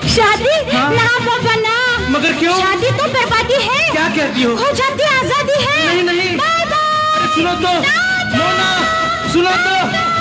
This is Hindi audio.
शादी? हाँ? ना बाबा ना। मगर क्यों? शादी तो बर्बादी है। क्या कहती हो? हो जाती आजादी है। नहीं नहीं, बाय बाय। सुनो तो, मोना, सुनो तो।